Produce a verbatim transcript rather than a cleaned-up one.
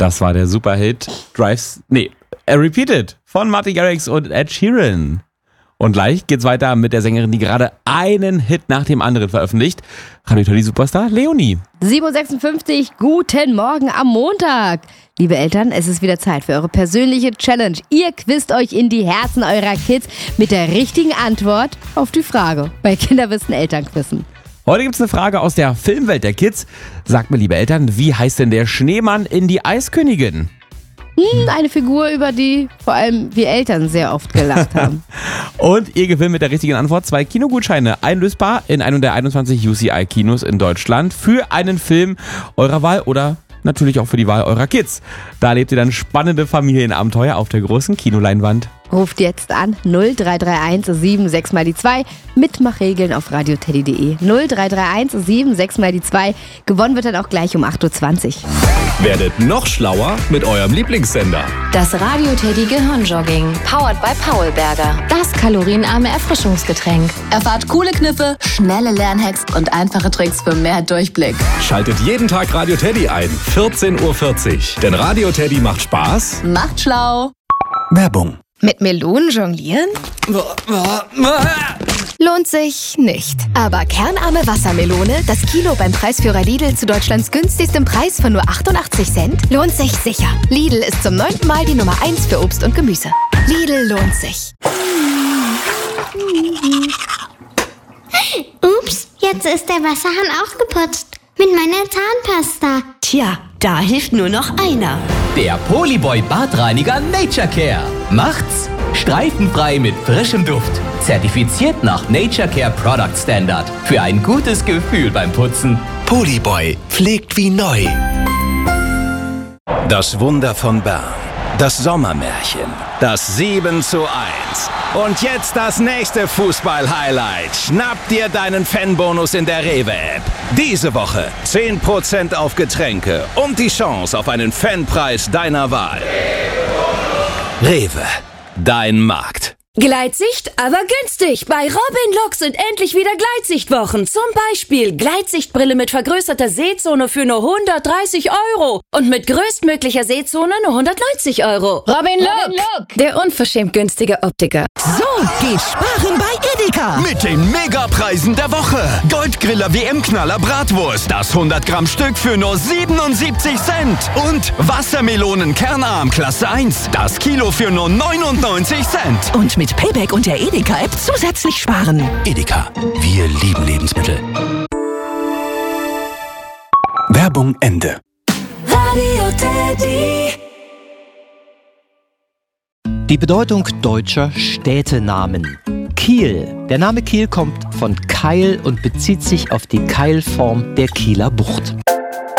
Das war der Superhit Drives, nee, Repeated von Martin Garrix und Ed Sheeran. Und gleich geht's weiter mit der Sängerin, die gerade einen Hit nach dem anderen veröffentlicht. Radio Teddy Superstar Leonie. sieben Uhr sechsundfünfzig, guten Morgen am Montag. Liebe Eltern, es ist wieder Zeit für eure persönliche Challenge. Ihr quizt euch in die Herzen eurer Kids mit der richtigen Antwort auf die Frage bei Kinderwissen Elternquissen. Heute gibt's eine Frage aus der Filmwelt der Kids. Sagt mir, liebe Eltern, wie heißt denn der Schneemann in die Eiskönigin? Hm, eine Figur, über die vor allem wir Eltern sehr oft gelacht haben. Und ihr gewinnt mit der richtigen Antwort zwei Kinogutscheine, einlösbar in einem der einundzwanzig U C I-Kinos in Deutschland für einen Film eurer Wahl oder natürlich auch für die Wahl eurer Kids. Da erlebt ihr dann spannende Familienabenteuer auf der großen Kinoleinwand. Ruft jetzt an null drei drei eins sieben sechs mal die zwei. Mitmachregeln auf radioteddy punkt de. null drei drei eins sieben sechs mal die zwei. Gewonnen wird dann auch gleich um acht Uhr zwanzig. Werdet noch schlauer mit eurem Lieblingssender. Das Radio Teddy Gehirnjogging. Powered by Paulberger. Das kalorienarme Erfrischungsgetränk. Erfahrt coole Kniffe, schnelle Lernhacks und einfache Tricks für mehr Durchblick. Schaltet jeden Tag Radio Teddy ein. vierzehn Uhr vierzig. Denn Radio Teddy macht Spaß. Macht schlau. Werbung. Mit Melonen jonglieren? Lohnt sich nicht. Aber kernarme Wassermelone, das Kilo beim Preisführer Lidl zu Deutschlands günstigstem Preis von nur achtundachtzig Cent, lohnt sich sicher. Lidl ist zum neunten Mal die Nummer eins für Obst und Gemüse. Lidl lohnt sich. Ups, jetzt ist der Wasserhahn auch geputzt. Mit meiner Zahnpasta. Tja, da hilft nur noch einer. Der Polyboy Badreiniger Nature Care. Macht's streifenfrei mit frischem Duft. Zertifiziert nach Nature Care Product Standard. Für ein gutes Gefühl beim Putzen. Polyboy pflegt wie neu. Das Wunder von Bern. Das Sommermärchen. Das sieben zu eins. Und jetzt das nächste Fußball-Highlight. Schnapp dir deinen Fanbonus in der Rewe-App. Diese Woche zehn Prozent auf Getränke und die Chance auf einen Fanpreis deiner Wahl. Rewe, dein Markt. Gleitsicht, aber günstig. Bei Robin Look sind endlich wieder Gleitsichtwochen. Zum Beispiel Gleitsichtbrille mit vergrößerter Sehzone für nur hundertdreißig Euro. Und mit größtmöglicher Sehzone nur hundertneunzig Euro. Robin Look, der unverschämt günstige Optiker. So geht Sparen bei Edeka. Mit den Megapreisen der Woche. Goldgriller W M-Knaller Bratwurst. Das hundert Gramm Stück für nur siebenundsiebzig Cent. Und Wassermelonen Kernarm Klasse eins. Das Kilo für nur neunundneunzig Cent. Und mit Payback und der Edeka-App zusätzlich sparen. Edeka, wir lieben Lebensmittel. Werbung Ende. Radio Teddy. Die Bedeutung deutscher Städtenamen. Kiel. Der Name Kiel kommt von Keil und bezieht sich auf die Keilform der Kieler Bucht.